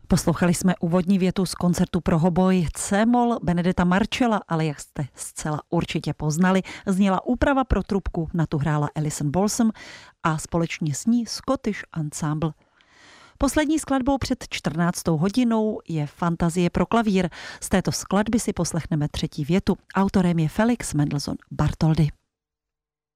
Poslouchali jsme úvodní větu z koncertu pro hoboj C-moll Benedetta Marcella, ale jak jste zcela určitě poznali, zněla úprava pro trubku, na tu hrála Alison Balsom a společně s ní Scottish Ensemble. Poslední skladbou před 14. hodinou je Fantazie pro klavír. Z této skladby si poslechneme třetí větu. Autorem je Felix Mendelssohn Bartholdy.